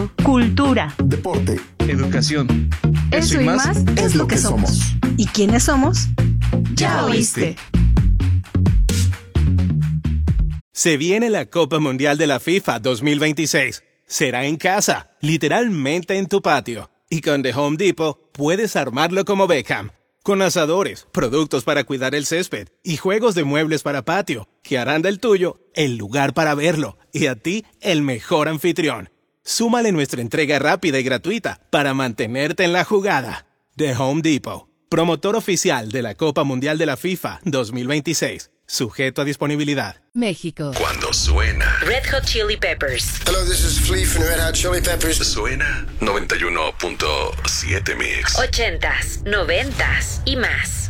cultura, deporte, educación. Eso y más es lo que somos. ¿Y quiénes somos? Ya oíste. Se viene la Copa Mundial de la FIFA 2026. Será en casa, literalmente en tu patio. Y con The Home Depot puedes armarlo como Beckham. Con asadores, productos para cuidar el césped y juegos de muebles para patio, que harán del tuyo el lugar para verlo y a ti el mejor anfitrión. Súmale nuestra entrega rápida y gratuita para mantenerte en la jugada. The Home Depot, promotor oficial de la Copa Mundial de la FIFA 2026. Sujeto a disponibilidad. México. Cuando suena Red Hot Chili Peppers. Hello, this is Flea from Red Hot Chili Peppers. Suena 91.7 Mix. 80s, 90s y más.